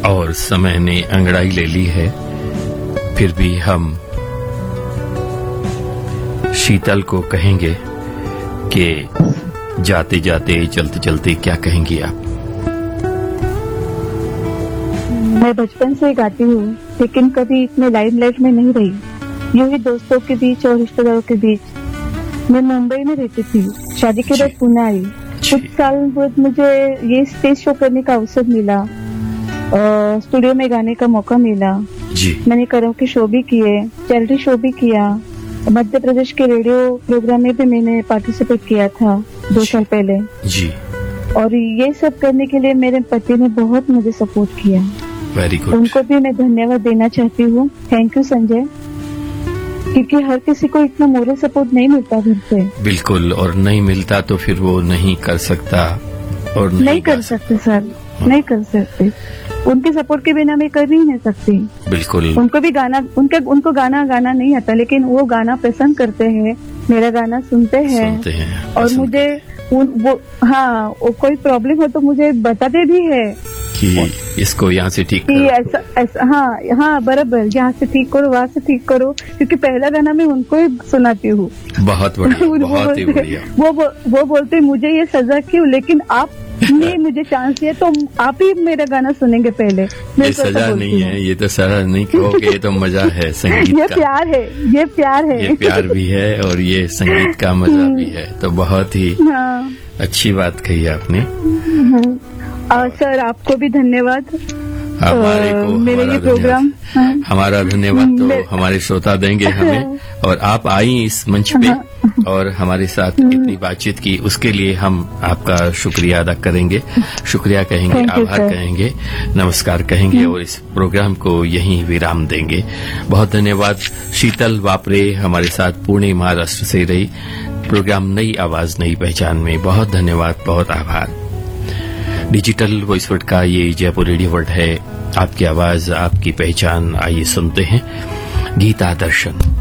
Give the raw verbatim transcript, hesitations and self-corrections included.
और समय ने अंगड़ाई ले ली है, फिर भी हम शीतल को कहेंगे कि जाते जाते चलते चलते क्या कहेंगी आप? मैं बचपन से गाती हूँ, लेकिन कभी इतने लाइमलाइट में नहीं रही। यूं ही दोस्तों के बीच और रिश्तेदारों के बीच। मैं मुंबई में रहती थी, शादी के बाद पुणे आई। कुछ साल बाद मुझे ये स्टेज शो करने का अवसर मिला, स्टूडियो में गाने का मौका मिला जी। मैंने कराओके शो भी किए, चैरिटी शो भी किया, मध्य प्रदेश के रेडियो प्रोग्राम में भी मैंने पार्टिसिपेट किया था दो साल पहले जी। और ये सब करने के लिए मेरे पति ने बहुत मुझे सपोर्ट किया। Very good. उनको भी मैं धन्यवाद देना चाहती हूँ। थैंक यू संजय, क्योंकि हर किसी को इतना मोरल सपोर्ट नहीं मिलता घर से। बिल्कुल, और नहीं मिलता तो फिर वो नहीं कर सकता और नहीं, नहीं कर सकते सर, नहीं कर सकते। उनके सपोर्ट के बिना मैं कर ही नहीं सकती। बिल्कुल। उनको भी गाना, उनके उनको गाना गाना नहीं आता, लेकिन वो गाना पसंद करते हैं, मेरा गाना सुनते हैं, सुनते हैं और मुझे उन, वो हाँ वो कोई प्रॉब्लम हो तो मुझे बताते भी है कि इसको यहाँ से ठीक कि करो। ऐसा ऐसा हाँ हाँ बराबर, यहाँ से ठीक करो, वहाँ से ठीक करो, क्योंकि पहला गाना मैं उनको ही सुनाती हूँ। बहुत बढ़िया, बहुत ही बढ़िया। वो वो बोलते मुझे ये सजा क्यों, लेकिन आप ने मुझे चांस दिया तो आप ही मेरा गाना सुनेंगे पहले। ये सजा नहीं है, ये तो सजा नहीं कहोगे, ये तो मजा है संगीत ये का। प्यार है, ये प्यार है, ये प्यार भी है और ये संगीत का मजा भी है। तो बहुत ही हाँ। अच्छी बात कही आपने। और सर आपको भी धन्यवाद। हमारे को मेरे ये प्रोग्राम, हमारा धन्यवाद तो हमारे श्रोता देंगे हमें, और आप आई इस मंच पे और हमारे साथ इतनी बातचीत की, उसके लिए हम आपका शुक्रिया अदा करेंगे, शुक्रिया कहेंगे, आभार कहेंगे, नमस्कार कहेंगे और इस प्रोग्राम को यहीं विराम देंगे। बहुत धन्यवाद। शीतल वापरे हमारे साथ पुणे महाराष्ट्र से रही। प्रोग्राम नई आवाज नई पहचान में बहुत धन्यवाद, बहुत आभार। डिजिटल वॉइस वर्ड का ये जयपुर रेडियो वर्ड है, आपकी आवाज आपकी पहचान। आइए सुनते हैं गीता दर्शन।